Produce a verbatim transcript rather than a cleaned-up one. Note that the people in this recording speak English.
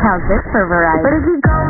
How's this for variety? But if you go